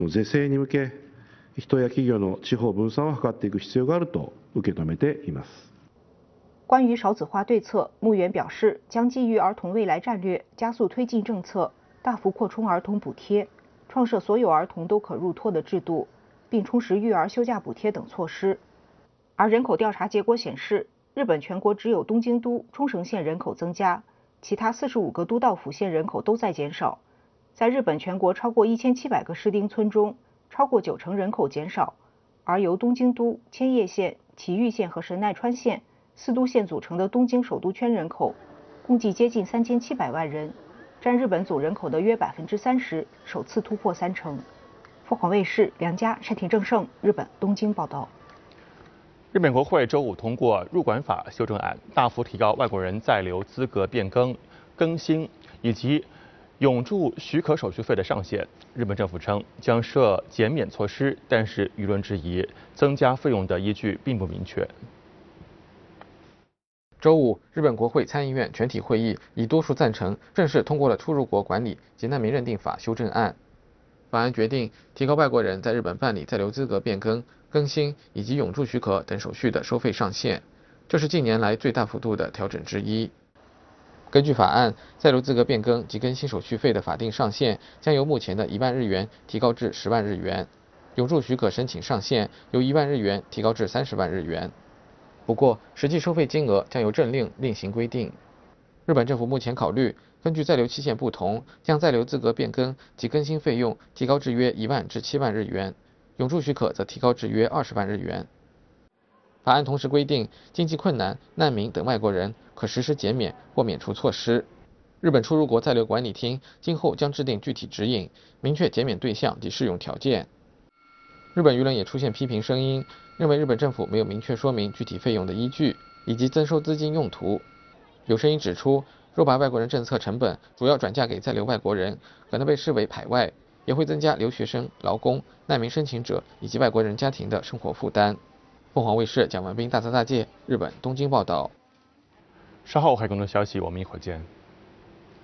是制に向け、人や企業の地方分散を図っていく必要があると受け止めています。 关于少子化对策，穆原表示，将基于儿童未来战略，加速推进政策，大幅扩充儿童补贴，创设所有儿童都可入托的制度，并充实育儿休假补贴等措施。而人口调查结果显示，日本全国只有东京都、冲绳县人口增加，其他45个都道府县人口都在减少。在日本全国超过1700个市町村中，超过90%人口减少，而由东京都、千叶县、埼玉县和神奈川县4都县组成的东京首都圈人口，共计接近3700万人，占日本总人口的约30%，首次突破30%。凤凰卫视梁家、山田正胜，日本东京报道。 日本国会周五通过入管法修正案，大幅提高外国人在留资格变更、更新以及永住许可手续费的上限。日本政府称将设减免措施，但是舆论质疑增加费用的依据并不明确。 周五，日本国会参议院全体会议以多数赞成，正式通过了出入国管理及难民认定法修正案。法案决定提高外国人在日本办理在留资格变更、更新以及永住许可等手续的收费上限，这是近年来最大幅度的调整之一。根据法案，在留资格变更及更新手续费的法定上限将由目前的1万日元提高至10万日元，永住许可申请上限由1万日元提高至30万日元。不过，实际收费金额将由政令另行规定。日本政府目前考虑根据在留期限不同，将在留资格变更及更新费用提高至约1万至7万日元，永住许可则提高至约20万日元。法案同时规定，经济困难、难民等外国人可实施减免或免除措施。日本出入国在留管理厅今后将制定具体指引，明确减免对象及适用条件。日本舆论也出现批评声音，认为日本政府没有明确说明具体费用的依据以及增收资金用途。有声音指出，若把外国人政策成本主要转嫁给在留外国人，可能被视为排外，也会增加留学生、劳工、难民申请者以及外国人家庭的生活负担。凤凰卫视蒋文斌大泽大介，日本东京报道。 稍后还有更多消息，我们一会儿见。